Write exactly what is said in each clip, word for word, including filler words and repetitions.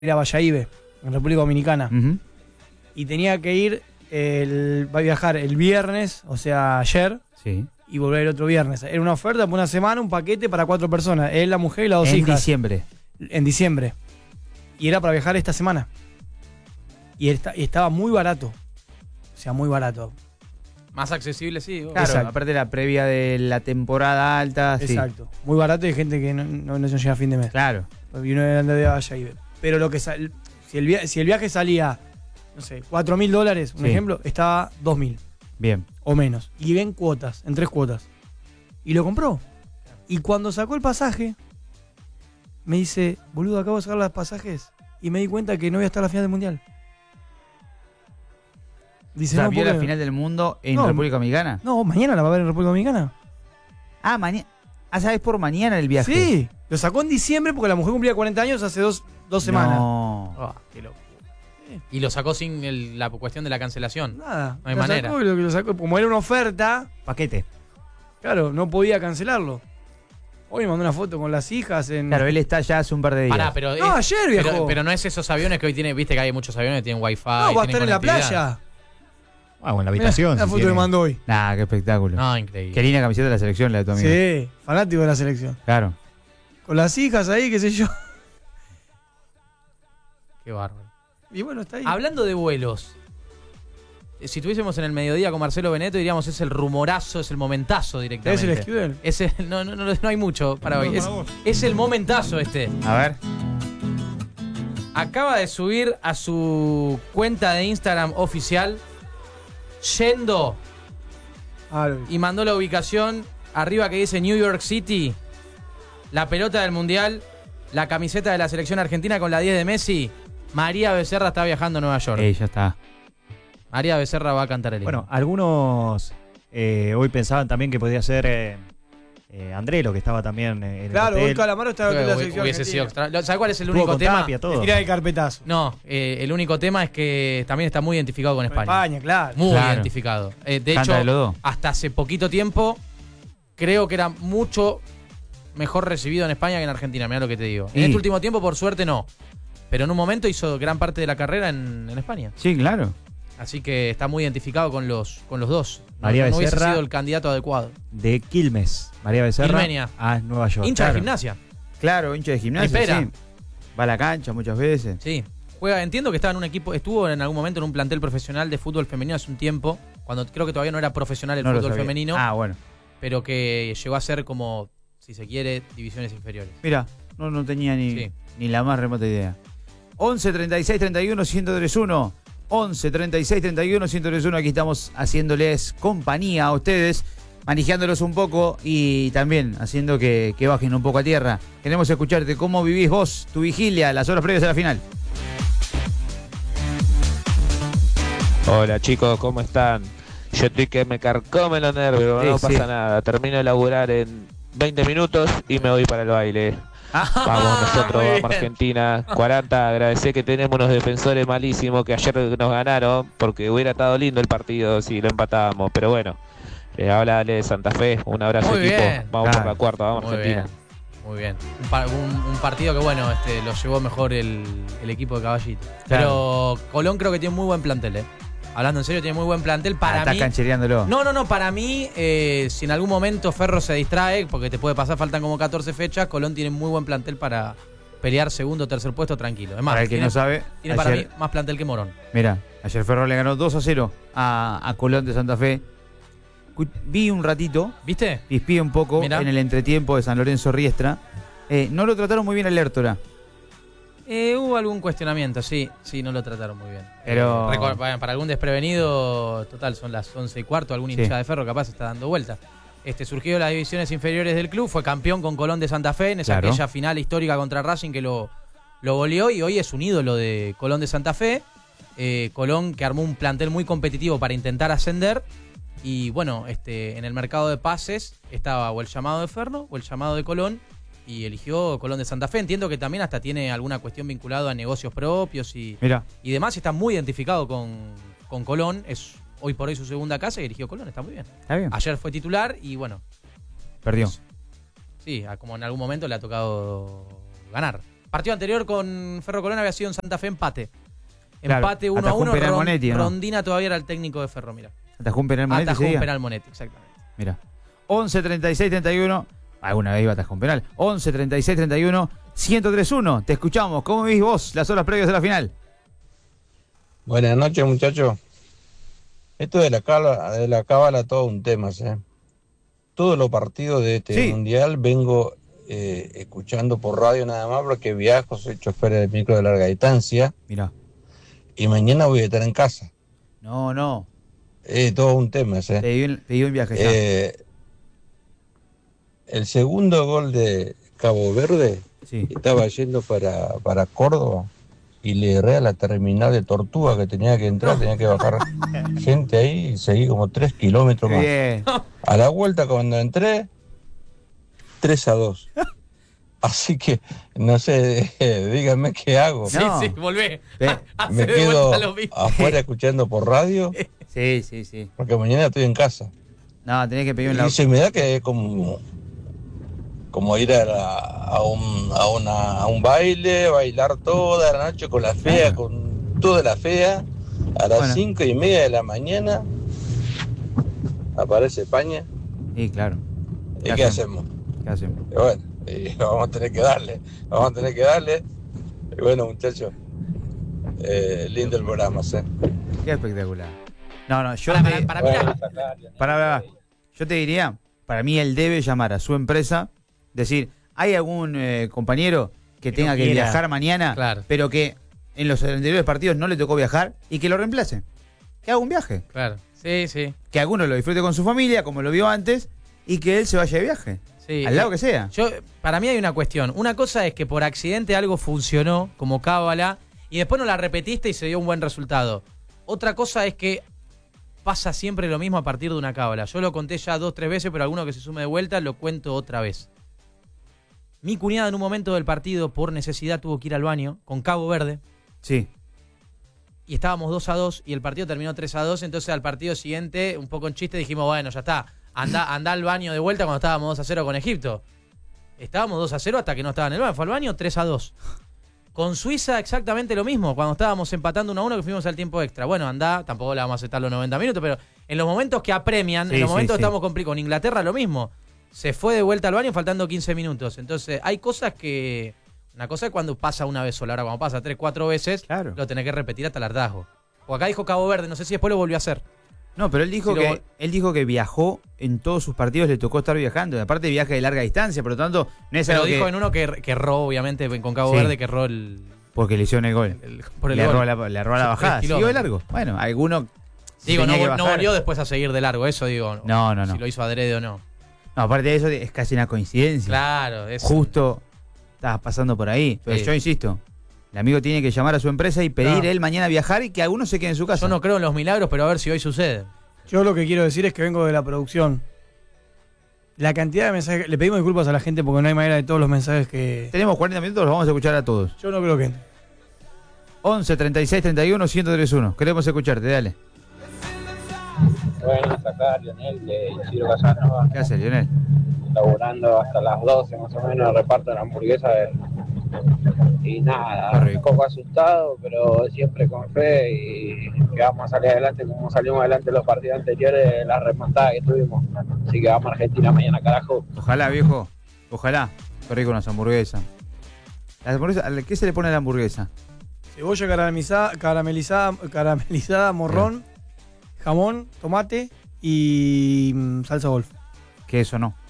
ir a Bayahíbe, en República Dominicana. Uh-huh. Y tenía que ir, el, va a viajar el viernes, o sea, ayer, Sí. y volver el otro viernes. Era una oferta por una semana, un paquete para cuatro personas. Él, la mujer y las dos En hijas. diciembre. En diciembre. Y era para viajar esta semana. Y, esta, y estaba muy barato. O sea, muy barato. Más accesible, sí. Claro, Exacto. aparte la previa de la temporada alta. Exacto. Sí. Muy barato y hay gente que no, no, no llega a fin de mes. Claro. Y uno anda de Bayahíbe. Pero lo que sal, si, el viaje, si el viaje salía, no sé, cuatro mil dólares, un Sí. ejemplo, estaba dos mil. Bien. O menos. Y en cuotas, en tres cuotas. Y lo compró. Y cuando sacó el pasaje, me dice, boludo, acabo de sacar los pasajes y me di cuenta que no voy a estar a la final del mundial. Dice, O sea, no, ¿vio porque- la final del mundo en No, República Dominicana? No, mañana la va a ver en República Dominicana. Ah, mañana. Ah, ¿sabes por mañana el viaje? Sí, lo sacó en diciembre porque la mujer cumplía cuarenta años hace dos, dos semanas. No. Ah, qué loco. Y lo sacó sin el- la cuestión de la cancelación. Nada. No hay lo manera. Sacó, y lo, lo sacó, como era una oferta, Paquete. claro, no podía cancelarlo. Hoy me mandó una foto con las hijas en... Claro, él está ya hace un par de días. Pará, pero, No, es- ayer viajó. pero, pero no es esos aviones que hoy tiene, viste que hay muchos aviones que tienen wifi. no, va a tienen estar en la conectividad. playa. Ah, o en la habitación. La si foto que quiere. mandó hoy. Nah, qué espectáculo. No, increíble. Qué linda camiseta de la selección, la de tu amigo. Sí, fanático de la selección. Claro. Con las hijas ahí, qué sé yo. Qué bárbaro. Y bueno, está ahí. Hablando de vuelos, eh, si estuviésemos en el mediodía con Marcelo Beneto, diríamos es el rumorazo, es el momentazo ¿Es directamente. el Esquivel? Es el- no, no, no, no hay mucho para No, hoy. para Es, vos. es el momentazo este. A ver. Acaba de subir a su cuenta de Instagram oficial, yendo, Ah, lo vi. y mandó la ubicación arriba que dice New York City, la pelota del Mundial, la camiseta de la selección argentina con la diez de Messi. María Becerra está viajando a Nueva York. Eh, ya está. María Becerra va a cantar el himno. Bueno, algunos eh, hoy pensaban también que podría ser eh, eh, Andrelo, que estaba también eh, en el Claro, hotel. hoy Calamaro está en la Hubiese selección hubiese sido argentina. extra. ¿Sabes cuál es el Estuvo único con tema? Tapia, todo. Tira el carpetazo. No, eh, el único tema es que también está muy identificado con España. España, claro. Muy Claro. identificado. Eh, de Canta hecho, de los dos. hasta hace poquito tiempo, creo que era mucho mejor recibido en España que en Argentina. Mirá lo que te digo. En Y- este último tiempo, por suerte, no. Pero en un momento hizo gran parte de la carrera en, en España. Sí, claro. Así que está muy identificado con los, con los dos. No, María no hubiese Becerra. sido el candidato adecuado. De Quilmes, María Becerra. Quilmenia. A Nueva York. Hincha Claro. de gimnasia. Claro, hincha de gimnasia. Espera. Sí. Va a la cancha muchas veces. Sí. Juega, entiendo que estaba en un equipo, estuvo en algún momento en un plantel profesional de fútbol femenino hace un tiempo, cuando creo que todavía no era profesional el No lo fútbol sabía. femenino, Ah, bueno. pero que llegó a ser como, si se quiere, divisiones inferiores. Mira, no, no tenía ni, Sí. ni la más remota idea. once, treinta y seis, treinta y uno, ciento tres uno. once, treinta y seis, treinta y uno, ciento tres uno. Aquí estamos haciéndoles compañía a ustedes, manejándolos un poco y también haciendo que, que bajen un poco a tierra. Queremos escucharte. ¿Cómo vivís vos tu vigilia, las horas previas a la final? Hola chicos, ¿cómo están? Yo estoy que me carcomen los nervios, Sí, no sí. pasa nada. Termino de laburar en veinte minutos y me voy para el baile. Ah, Vamos nosotros, muy vamos bien. Argentina. cuarenta, agradecer que tenemos unos defensores malísimos que ayer nos ganaron, porque hubiera estado lindo el partido si lo empatábamos. Pero bueno, eh, habla de Santa Fe, un abrazo Muy equipo. bien. Vamos Claro. por la cuarta, vamos Muy Argentina. bien, muy bien. Un, pa- un- un partido que, bueno, este, lo llevó mejor el, el equipo de Caballito. Pero Colón creo que tiene muy buen plantel, ¿eh? Hablando en serio, tiene muy buen plantel. Para estás mí, canchereándolo. No, no, no, para mí, eh, si en algún momento Ferro se distrae, porque te puede pasar, faltan como catorce fechas, Colón tiene muy buen plantel para pelear segundo o tercer puesto tranquilo. Es más, Para el que tiene, no sabe, tiene para ayer, mí más plantel que Morón. mira, ayer Ferro le ganó dos a cero a, a Colón de Santa Fe. Cu- Vi un ratito, ¿Viste? pispié un poco Mirá. en el entretiempo de San Lorenzo Riestra. Eh, no lo trataron muy bien al Lertora. Eh, hubo algún cuestionamiento, sí, sí, no lo trataron muy bien. Pero- Eh, recor- bueno, para algún desprevenido, total, son las once y cuarto, algún Sí. hincha de Ferro capaz está dando vuelta. Este, surgió de las divisiones inferiores del club, fue campeón con Colón de Santa Fe en esa Claro. aquella final histórica contra Racing que lo, lo goleó y hoy es un ídolo de Colón de Santa Fe. Eh, Colón que armó un plantel muy competitivo para intentar ascender y bueno, este, en el mercado de pases estaba o el llamado de Ferro o el llamado de Colón y eligió Colón de Santa Fe. Entiendo que también hasta tiene alguna cuestión vinculada a negocios propios y, Mira, y demás. Está muy identificado con, con Colón. Es hoy por hoy su segunda casa y eligió Colón. Está muy bien. está bien. Ayer fue titular y bueno, Perdió. sí, a- como en algún momento le ha tocado ganar. Partido anterior con Ferro Colón había sido en Santa Fe empate. Claro, Empate uno a atajó un uno. penal Ron- Monetti, ¿o no? Rondina todavía era el técnico de Ferro, mira. Atajó un penal Monetti Atajó ese un día. penal Monetti, exactamente. Mira. once treinta y seis treinta y uno. Alguna vez iba a atajar un penal. once treinta y seis treinta y uno. ciento tres uno. Te escuchamos. ¿Cómo vís vos las horas previas de la final? Buenas noches, muchachos. Esto de la cábala, de la cábala, todo un tema, ¿sí? Todos los partidos de este Sí. mundial vengo eh, escuchando por radio nada más porque viajo, soy chofer de micro de larga distancia Mirá. y mañana voy a estar en casa. No, no. Es todo un tema, ¿sí? Te dio un, te dio un viaje ya. Eh, el segundo gol de Cabo Verde, Sí. estaba yendo para, para Córdoba y le erré a la terminal de Tortuga que tenía que entrar, tenía que bajar gente ahí y seguí como tres kilómetros Qué más. bien. A la vuelta cuando entré, tres a dos. Así que, no sé, díganme qué hago. No. Sí, sí, volvé. Ve, Hace Me de quedo vuelta lo mismo. afuera escuchando por radio, Sí, sí, sí. porque mañana estoy en casa. No, tenés que pedir un Y la... se me da que es como, como ir a, la- a, un, a, una, a un baile, bailar toda la noche con la fea, Claro. con toda la fea. A las Bueno. cinco y media de la mañana aparece España. Sí, claro. ¿Y ¿Qué qué hacemos? hacemos? ¿Qué hacemos? Y bueno, y vamos a tener que darle, vamos a tener que darle. Y bueno, muchachos, eh, lindo el programa, ¿sí? Qué espectacular. No, no, yo Para, te... para, para mí la- Pará, pará. Yo te diría, para mí él debe llamar a su empresa, decir, ¿hay algún eh, compañero que, Que tenga no que quiera. viajar mañana, Claro. pero que en los anteriores partidos no le tocó viajar y que lo reemplace? Que haga un viaje. Claro. Sí, sí. Que alguno lo disfrute con su familia, como lo vio antes, y que él se vaya de viaje. Sí. Al lado que sea. Yo, para mí hay una cuestión. Una cosa es que por accidente algo funcionó como cábala y después no la repetiste y se dio un buen resultado. Otra cosa es que pasa siempre lo mismo a partir de una cábala. Yo lo conté ya dos, tres veces, pero alguno que se sume de vuelta lo cuento otra vez. Mi cuñada en un momento del partido, por necesidad, tuvo que ir al baño con Cabo Verde Sí. y estábamos dos a dos y el partido terminó tres a dos. Entonces al partido siguiente, un poco en chiste, dijimos, bueno, ya está, anda, anda al baño de vuelta cuando estábamos dos a cero con Egipto. Estábamos dos a cero hasta que no estaba en el baño, fue al baño tres a dos. Con Suiza exactamente lo mismo, cuando estábamos empatando uno a uno que fuimos al tiempo extra. Bueno, anda, tampoco le vamos a aceptar los noventa minutos, pero en los momentos que apremian, Sí, en los sí, momentos sí. que estamos complicados, con Inglaterra lo mismo. Se fue de vuelta al baño faltando quince minutos. Entonces, hay cosas que... Una cosa es cuando pasa una vez sola, ahora cuando pasa tres, cuatro veces, Claro. lo tenés que repetir hasta el hartazgo. O acá dijo Cabo Verde, no sé si después lo volvió a hacer. No, pero él dijo Si que lo- él dijo que viajó en todos sus partidos, le tocó estar viajando. Y aparte viaje de larga distancia, por lo tanto, no es Pero algo dijo que... en uno que, que erró, obviamente, con Cabo Sí. Verde, que erró el... Porque le hicieron el gol. el- por el le, gol. erró la, le erró la Sí, bajada. tres Siguió de kilómetros. largo. Bueno, alguno... Digo, no, tenía que no bajar. volvió después a seguir de largo, eso digo. No, no, no. Si lo hizo adrede o no. No, aparte de eso, es casi una coincidencia. Claro, eso. Justo estabas pasando por ahí. Pero Sí. yo insisto, el amigo tiene que llamar a su empresa y pedir No. él mañana viajar y que alguno se quede en su casa. Yo no creo en los milagros, pero a ver si hoy sucede. Yo lo que quiero decir es que vengo de la producción. La cantidad de mensajes. Le pedimos disculpas a la gente porque no hay manera de todos los mensajes que. Tenemos cuarenta minutos, los vamos a escuchar a todos. Yo no creo que. once treinta y seis treinta y uno ciento treinta y uno. Queremos escucharte, dale. Bueno, acá Lionel de Isidro Casanova, ¿Qué hace, Lionel? laburando hasta las doce más o menos, reparto la hamburguesa de- y nada, Qué rico. un poco asustado, pero siempre con fe y que vamos a salir adelante como salimos adelante en los partidos anteriores, la remontada que tuvimos. Así que vamos a Argentina mañana, carajo. Ojalá, viejo. Ojalá. Qué rico unas hamburguesas. Las hamburguesas, ¿a ¿qué se le pone a la hamburguesa? Cebolla caramelizada, caramelizada, caramelizada morrón, jamón, tomate y mm, salsa golf. Que eso no.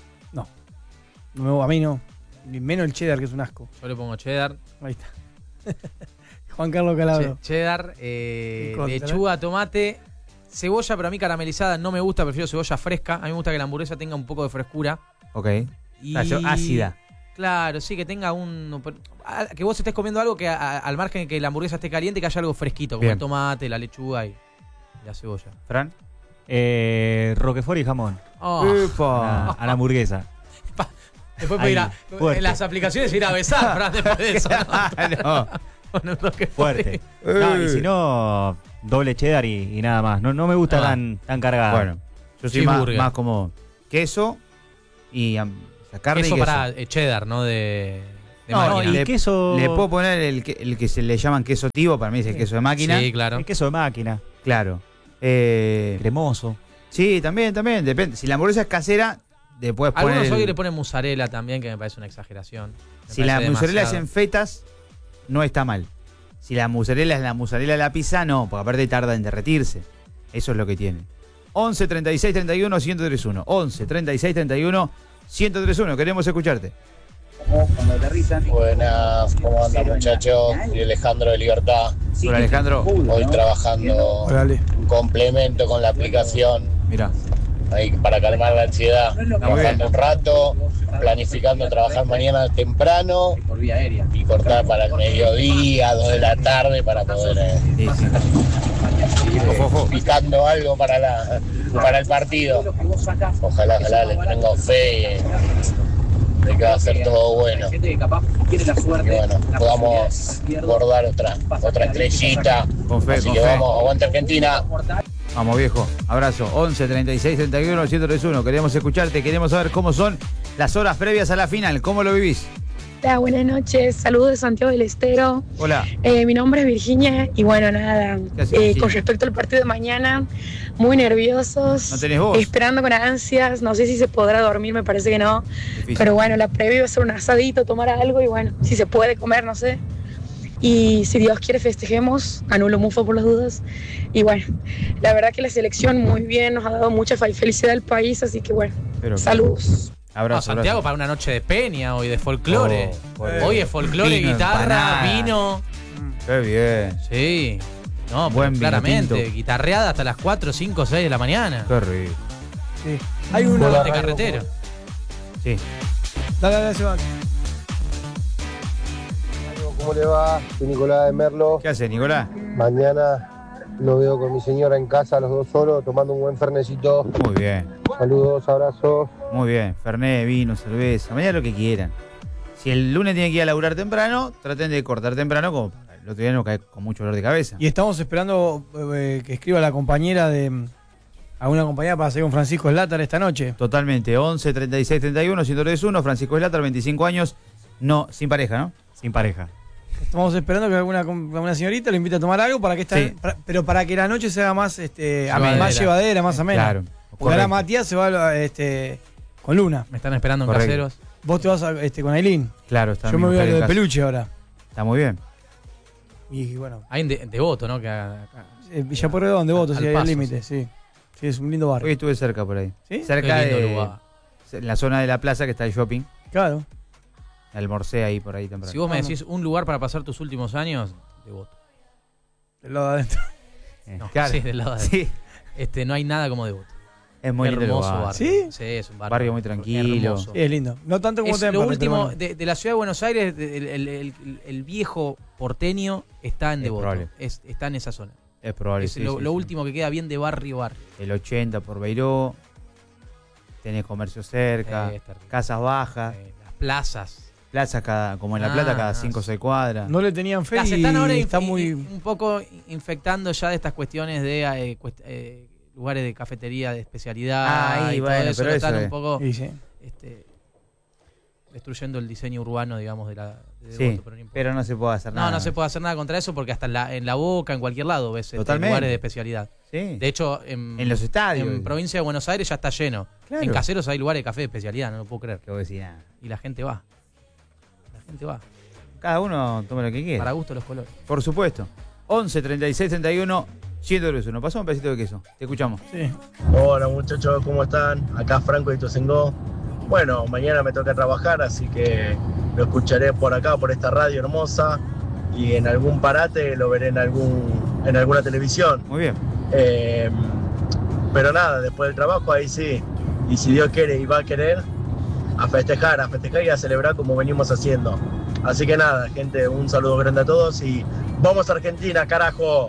No me- a mí no. Ni menos el cheddar, que es un asco. Yo le pongo cheddar. Ahí está. Juan Carlos Calabro. Che- cheddar, eh, En contra. lechuga, tomate, cebolla, pero a mí caramelizada no me gusta, prefiero cebolla fresca. A mí me gusta que la hamburguesa tenga un poco de frescura. Ok. Y... La ce- ácida. Claro, sí, que tenga un... a- Que vos estés comiendo algo que a- a- al margen de que la hamburguesa esté caliente, que haya algo fresquito, como Bien. el tomate, la lechuga y, y la cebolla. Fran. Eh, Roquefort y jamón. Oh. A Upa. la, a la hamburguesa. Después Ahí, ir a, fuerte. en las aplicaciones ir a besar, Fran, después de eso. ¿no? Claro. Con un Roquefort. Fuerte. No, y si no, doble cheddar y, y nada más. No, no me gusta Ah. tan, tan cargada. Bueno, yo soy más, Cheeseburger. más como queso y am, la carne Eso y queso. para eh, cheddar, ¿no? De, de De No, máquina. y le, queso- le puedo poner el que, el que se le llaman queso tivo, para mí es el queso de máquina. Sí, claro. El queso de máquina, Claro. Eh, cremoso. sí, también, también. Depende. Si la hamburguesa es casera, le puedes poner. Algunos hoy el- le ponen mozzarella también, que me parece una exageración. Me si la parece mozzarella es demasiado. en fetas, no está mal. Si la mozzarella es la mozzarella de la pizza, no, porque aparte tarda en derretirse. Eso es lo que tiene. once, treinta y seis, treinta y uno, ciento treinta y uno. once, treinta y seis, treinta y uno, ciento treinta y uno. Queremos escucharte. Buenas, ¿cómo andan muchachos? Soy Alejandro de Libertad. Hola, Alejandro. Hoy trabajando Órale. un complemento con la aplicación Mirá. ahí para calmar la ansiedad. Trabajando un rato, planificando trabajar mañana temprano y cortar para el mediodía, dos de la tarde para poder eh, Sí, sí. Ojo, ojo. picando algo para la para el partido. Ojalá, ojalá les tengo fe eh, de que va a ser todo bueno. Y bueno, podamos bordar otra, otra estrellita. Con fe, Así con que fe. vamos, aguanta Argentina. Vamos, viejo. Abrazo. once, treinta y seis, treinta y uno, ciento treinta y uno. Queremos escucharte, queremos saber cómo son las horas previas a la final. ¿Cómo lo vivís? Hola, buenas noches. Saludos de Santiago del Estero. Hola. Eh, mi nombre es Virginia y bueno, nada. ¿Qué haces, eh, Virginia? con respecto al partido de mañana, muy nerviosos. ¿No tenés voz? Esperando con ansias. No sé si se podrá dormir, me parece que no. Difícil. Pero bueno, la previa va a ser un asadito, tomar algo y bueno, si se puede comer, no sé. Y si Dios quiere festejemos, anulo mufa por las dudas. Y bueno, la verdad que la selección muy bien, nos ha dado mucha fe- felicidad al país, así que bueno, Pero- saludos. No, Abrazo, Santiago abrazo. para una noche de peña hoy, de folclore. Oh, por Hoy es folclore, vino, guitarra, empanada. vino. Qué bien. Sí. No, Buen Buen vino claramente. tinto. Guitarreada hasta las cuatro, cinco, seis de la mañana. Qué rico. Sí. Hay una. Hola. De carretero. Sí. Dale, dale, se va. ¿Cómo le va? Soy Nicolás de Merlo. ¿Qué hace, Nicolás? Mañana lo veo con mi señora en casa, los dos solos, tomando un buen fernecito. Muy bien. Saludos, abrazos. Muy bien. Fernet, vino, cerveza. Mañana lo que quieran. Si el lunes tienen que ir a laburar temprano, traten de cortar temprano como para el otro día no caer con mucho dolor de cabeza. Y estamos esperando eh, que escriba la compañera de. A una compañera para hacer con Francisco Slater esta noche. Totalmente. once, treinta y seis, treinta y uno, ciento treinta y uno. Francisco Slater, veinticinco años. No, sin pareja, ¿no? Sin pareja. Estamos esperando que alguna, alguna señorita le invite a tomar algo para que esta, Sí. para- pero para que la noche sea más este Llevadera. más llevadera, más amena. Claro. Porque ahora Correcto. Matías se va este, con Luna. Me están esperando en Correcto. caseros. Vos te vas a, este, con Aileen. Claro, está Yo mi me voy a mujer lo en de casa. peluche ahora. Está muy bien. Y bueno, Hay un de- devoto, ¿no? Que haga- acá. eh, Villa Pueyrredón de votos, Al sí, hay paso, el límite, sí. Sí, es un lindo Hoy barrio. estuve cerca por ahí. ¿Sí? Cerca Qué lindo de. lugar. En la zona de la plaza que está el shopping. Claro. Almorcé ahí por ahí temprano. Si vos me Vamos. decís un lugar para pasar tus últimos años, devoto. Del lado de adentro. Eh, No, claro. sí, del lado de Sí. Este, no hay nada como devoto. Es muy lindo el Hermoso lugar. barrio. ¿Sí? Sí, es un barrio. Barrio muy tranquilo. hermoso. Sí, es lindo. No tanto como Es Temperley, lo pero último bueno. de, de la ciudad de Buenos Aires, de- el, el- el- el viejo porteño está en Es Devoto. probable. Es- está en esa zona. Es probable. Es sí, lo, sí, lo sí. último que queda bien de barrio barrio. El ochenta por Beiró. Tenés comercio cerca. Eh, es terrible. Casas bajas. Eh, las plazas. Plazas cada, como en La Plata Ah, cada cinco o seis cuadras. No le tenían fe Las y están ahora está inf- muy... in- un poco infectando ya de estas cuestiones de eh, cuest- eh, lugares de cafetería de especialidad. Ah, y y todo bueno, eso pero lo eso están es. un poco Sí, sí. este, destruyendo el diseño urbano, digamos, de la de Sí, Devoto, pero no importa. pero no se puede hacer No, nada. no se puede hacer nada contra eso porque hasta en la, en la Boca, en cualquier lado, ves este, Totalmente. lugares de especialidad. Sí. De hecho, en, En los estadios. en provincia de Buenos Aires ya está lleno. Claro. En Caseros hay lugares de café de especialidad, no lo puedo creer. Que vos decís nada. Y la gente va. La gente va. Cada uno toma lo que quiera. Para gusto los colores. Por supuesto. once, treinta y seis, treinta y uno, ciento uno. Pasó un pedacito de queso. Te escuchamos. Sí. Hola muchachos, ¿cómo están? Acá Franco de Ituzaingó. Bueno, mañana me toca trabajar, así que lo escucharé por acá, por esta radio hermosa. Y en algún parate lo veré en, algún, en alguna televisión. Muy bien. Eh, pero nada, después del trabajo ahí sí. Y si Dios quiere y va a querer, a festejar, a festejar y a celebrar como venimos haciendo. Así que nada, gente, un saludo grande a todos y ¡vamos a Argentina, carajo!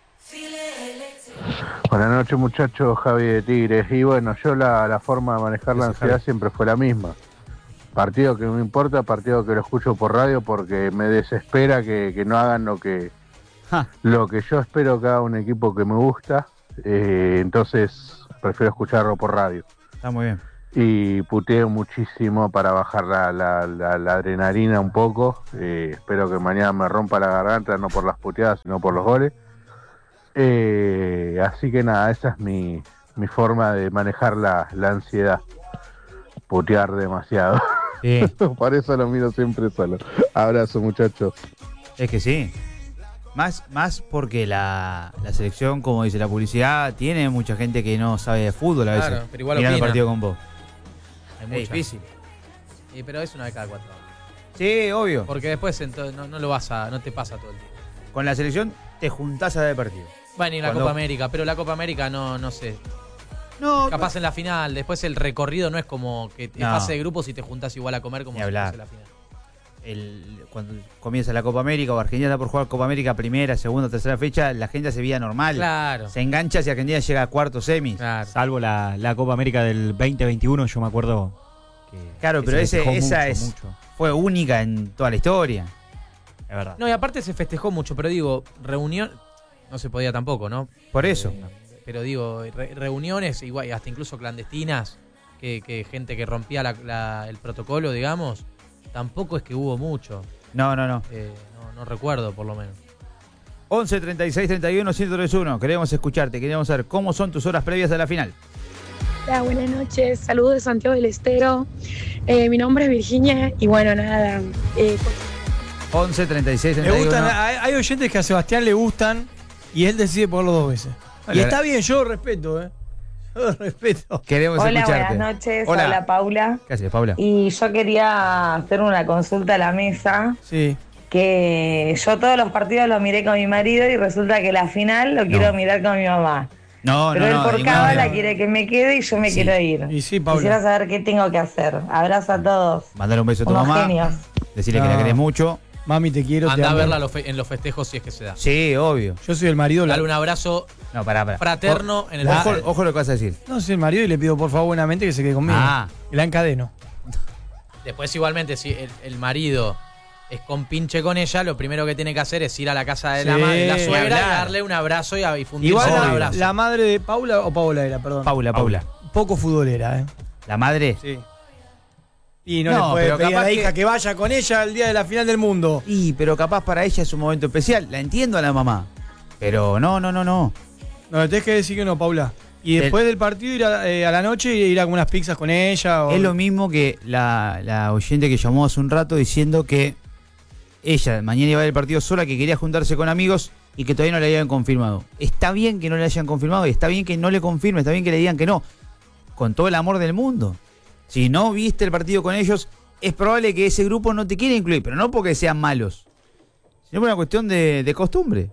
Buenas noches muchachos, Javi de Tigres. Y bueno, yo la, la forma de manejar la Gracias, ansiedad Javi. siempre fue la misma. Partido que no me importa, partido que lo escucho por radio porque me desespera que, que no hagan lo que Ja. lo que yo espero que haga un equipo que me gusta. Eh, entonces prefiero escucharlo por radio. Está muy bien. y puteo muchísimo para bajar la, la, la, la adrenalina un poco. Eh, espero que mañana me rompa la garganta, no por las puteadas, sino por los goles. Eh, así que nada, esa es mi, mi forma de manejar la, la ansiedad. Putear demasiado. Sí. Por eso lo miro siempre solo. Abrazo, muchachos. Es que sí. Más, más porque la, la selección, como dice la publicidad, tiene mucha gente que no sabe de fútbol a veces. Claro, pero igual mirando el opina. partido con vos. Hay Es mucha. difícil. Sí, pero es una de cada cuatro. Sí, obvio. Porque después entonces, no, no lo vas a, no te pasa todo el tiempo. Con la selección te juntás a ver partido. Bueno, y la Cuando- Copa América, pero la Copa América no, no sé. No, Capaz en la final, después el recorrido no es como que en No. fase de grupos y te juntás igual a comer como Ni si hablar. fuese la final. El, cuando comienza la Copa América o Argentina está por jugar Copa América primera, segunda, tercera fecha, la gente hace vida normal. Claro. Se engancha si Argentina llega a cuartos semis. Claro. Salvo la, la Copa América del veinte veintiuno, yo me acuerdo que. Claro, que pero se ese, festejó esa mucho, es mucho. fue única en toda la historia. Es verdad. No, y aparte se festejó mucho, pero digo, reunión no se podía tampoco, ¿no? Por eso. Eh, pero digo, re- reuniones, igual, hasta incluso clandestinas, que, que gente que rompía la- la- el protocolo, digamos, tampoco es que hubo mucho. No, no, no. Eh, no, no recuerdo, por lo menos. once treinta y seis treinta y uno ciento treinta y uno. Queremos escucharte, queremos saber cómo son tus horas previas a la final. Hola, buenas noches. Saludos de Santiago del Estero. Eh, mi nombre es Virginia y bueno, nada. Eh, once treinta y seis Me treinta y uno. gustan, hay, hay oyentes que a Sebastián le gustan y él decide ponerlo dos veces. Vale, y está vale. bien, yo lo respeto, ¿eh? Yo lo respeto. Queremos Hola, escucharte. buenas noches. Hola. Hola, Paula. ¿Qué haces, Paula? Y yo quería hacer una consulta a la mesa. Sí. Que yo todos los partidos los miré con mi marido y resulta que la final lo quiero mirar con mi mamá. No, Pero no, él no. por de ninguna cábala manera. quiere que me quede y yo me Sí. quiero ir. Y sí, Paula. Quisiera saber qué tengo que hacer. Abrazo a todos. Mandale un beso a tu Unos mamá. genios. Decirle que No. la querés mucho. Mami, te quiero, te Anda a amo. verla a los fe- en los festejos si es que se da. Sí, obvio. Yo soy el marido. la- Dale un abrazo No, pará, pará. fraterno en el Ojo, festejo. ojo lo que vas a decir. No soy el marido y le pido por favor buenamente que se quede conmigo. Ah. Y la encadeno. Después, igualmente, si el, el marido es con pinche con ella, lo primero que tiene que hacer es ir a la casa de la, Sí. madre, la Ni suegra y hablar. darle un abrazo y, a- y fundirse Igual un la, abrazo. la madre de Paula o Paula era, perdón. Paula, Paula. Poco futbolera, ¿eh? La madre. Sí. Y no, No, le puede pero pedir a capaz la hija que- que... vaya con ella el día de la final del mundo. Y, pero capaz para ella es un momento especial. La entiendo a la mamá. Pero no, no, no, no. No, le tenés que decir que no, Paula. Y El- después del partido ir a, eh, a la noche y ir a comer unas pizzas con ella. O... Es lo mismo que la, la oyente que llamó hace un rato diciendo que ella mañana iba a ver el partido sola, que quería juntarse con amigos y que todavía no le habían confirmado. Está bien que no le hayan confirmado y está bien que no le confirme, está bien que le digan que no. Con todo el amor del mundo. Si no viste el partido con ellos, es probable que ese grupo no te quiera incluir, pero no porque sean malos, sino por una cuestión de, de costumbre.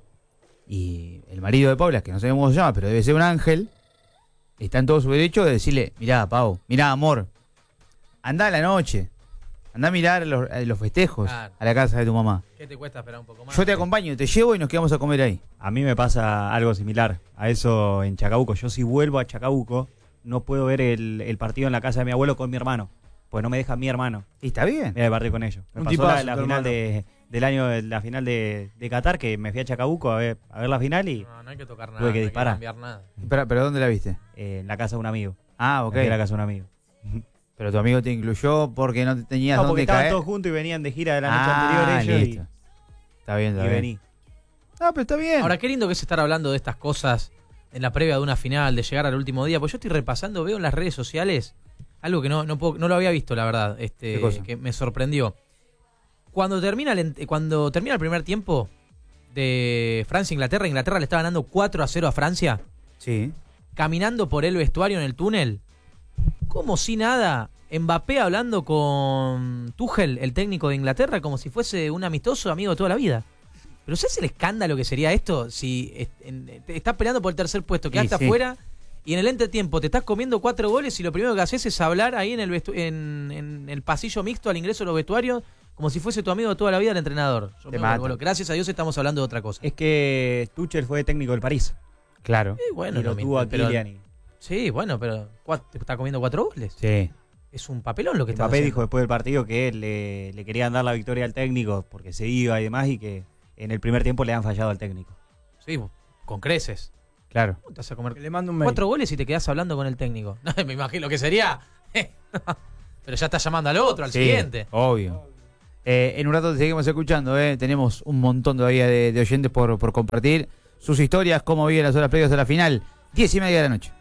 Y el marido de Paula, que no sabemos cómo se llama, pero debe ser un ángel, está en todo su derecho de decirle, mirá, Pau, mirá, amor, andá a la noche, andá a mirar los, a los festejos Claro. a la casa de tu mamá. ¿Qué te cuesta esperar un poco más? Yo te acompaño, te llevo y nos quedamos a comer ahí. A mí me pasa algo similar a eso en Chacabuco. Yo si vuelvo a Chacabuco, no puedo ver el, el partido en la casa de mi abuelo con mi hermano. Pues no me deja mi hermano. Y está bien. Ir al partido con ellos. Me Un pasó tipazo, la, la tu final hermano. de, del año, de la final de, de Qatar, que me fui a Chacabuco a ver, a ver la final y No, no hay que tocar nada, tuve no que hay que disparar. cambiar nada. Pero, pero ¿dónde la viste? Eh, en la casa de un amigo. Ah, ok. Me fui a la casa de un amigo. Pero tu amigo te incluyó porque no te tenías No, porque dónde estaban caer. todos juntos y venían de gira de la noche Ah, anterior ellos listo. Está bien, y, está y bien. vení. Ah, pero está bien. Ahora, qué lindo que es estar hablando de estas cosas en la previa de una final, de llegar al último día. Pues yo estoy repasando, veo en las redes sociales algo que no, no, puedo- no lo había visto, la verdad, este, ¿Qué cosa? que me sorprendió. Cuando termina, el, ent- cuando termina el primer tiempo de Francia-Inglaterra, Inglaterra le está ganando cuatro a cero a Francia, Sí. caminando por el vestuario en el túnel, como si nada, Mbappé hablando con Tuchel, el técnico de Inglaterra, como si fuese un amistoso amigo de toda la vida. Pero ¿sabes el escándalo que sería esto? Si est- en- te estás peleando por el tercer puesto, quedaste sí. afuera y en el entretiempo te estás comiendo cuatro goles y lo primero que haces es hablar ahí en el vestu- en, en el pasillo mixto al ingreso de los vestuarios como si fuese tu amigo de toda la vida el entrenador. Yo Te me mata. vuelvo loco. Gracias a Dios estamos hablando de otra cosa. Es que Tuchel fue técnico del París. Claro. Sí, bueno, y lo no, tuvo a pero- Kylian. y- Sí, bueno, pero cua- te está comiendo cuatro goles. Sí. Es un papelón lo que está Mbappé haciendo. dijo después del partido que le, le querían dar la victoria al técnico porque se iba y demás y que en el primer tiempo le han fallado al técnico. Sí, con creces. Claro. ¿Cómo te vas a comer Le mando un mail. cuatro goles y te quedás hablando con el técnico? Me imagino que sería Pero ya está llamando al otro, al Sí, siguiente. obvio. Eh, en un rato te seguimos escuchando, ¿eh? Tenemos un montón todavía de, de oyentes por, por compartir sus historias, cómo viven las horas previas a la final. Diez y media de la noche.